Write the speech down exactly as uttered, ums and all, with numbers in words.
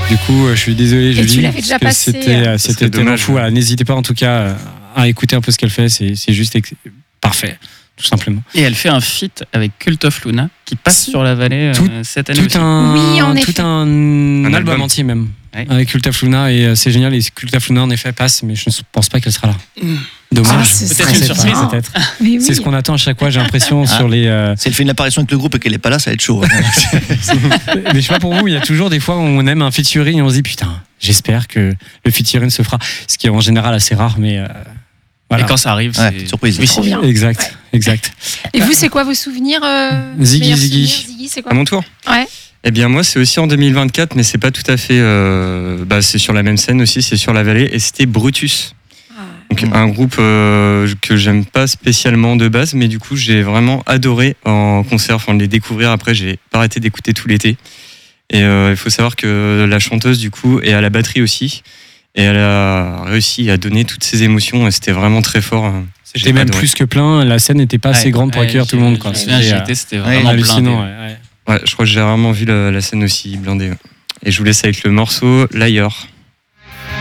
Du coup, je suis désolé, Et Julie. tu l'avais déjà parce que passé. C'était, euh, c'était tellement fou. Voilà, n'hésitez pas en tout cas à écouter un peu ce qu'elle fait. C'est, c'est juste ex- parfait, tout simplement. Et elle fait un feat avec Cult of Luna qui passe sur la vallée Tout- euh, cette année Tout aussi. un, Oui, en tout effet. un, Un album, album. entier même. Ouais. Avec Cult of Luna et euh, c'est génial. Et Cult of Luna en effet passe, mais je ne pense pas qu'elle sera là. Ah, Dommage. ce Peut-être serait une C'est surprise. pas, peut-être. Mais oui. C'est ce qu'on attend à chaque fois. J'ai l'impression Ah. sur les. euh, Si elle fait une apparition avec le groupe et qu'elle est pas là, ça va être chaud. Mais je sais pas pour vous, il y a toujours des fois où on aime un featuring et on se dit putain, j'espère que le featuring se fera. Ce qui est en général assez rare, mais euh, voilà. Et quand ça arrive, Ouais, c'est surprise. Oui, Trop c'est- bien. Exact, exact. Et vous, c'est quoi vos souvenirs euh, Ziggy, meilleurs Ziggy. souvenirs Ziggy, c'est quoi À mon tour. Ouais. Eh bien, moi, c'est aussi en deux mille vingt-quatre, mais c'est pas tout à fait. euh, bah, c'est sur la même scène aussi, c'est sur la vallée, et c'était Brutus. Donc, Mmh. un groupe euh, que j'aime pas spécialement de base, mais du coup, j'ai vraiment adoré en concert. Enfin, les découvrir après, j'ai pas arrêté d'écouter tout l'été. Et euh, il faut savoir que la chanteuse, du coup, est à la batterie aussi. Et elle a réussi à donner toutes ses émotions, et c'était vraiment très fort. C'était J'ai même adoré. plus que plein. La scène n'était pas assez Ouais, grande pour ouais, accueillir tout le j'ai- monde. Quoi. je me souviens, C'était, j'y euh, étais, c'était ouais, vraiment hallucinant. blindé. Ouais, ouais. Ouais, je crois que j'ai rarement vu la, la scène aussi blindée. ouais. Et je vous laisse avec le morceau Liar.